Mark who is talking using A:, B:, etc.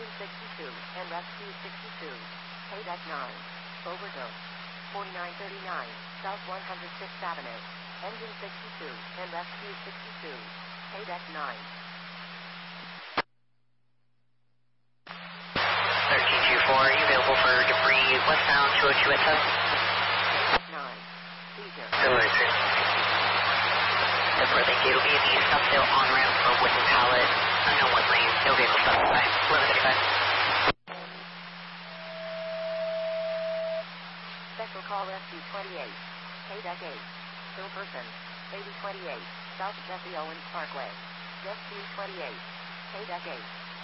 A: 62, and Rescue 62. Paydeck 9. Overdose. 4939, South 106th Avenue. Engine 62, and Rescue 62. Paydeck 9.
B: 1324, are you available for debris westbound 202 at 7?
A: Paydeck 9. Seizure.
B: Similar to. That's where thank you. It'll be the Scottsdale on-ramp for wooden pallet. Unknown what lane. No vehicle specified. 1135.
A: Special call Rescue 28. Paydeck 8. Still person. 8028. South Jesse Owens Parkway. Rescue 28. Paydeck 8.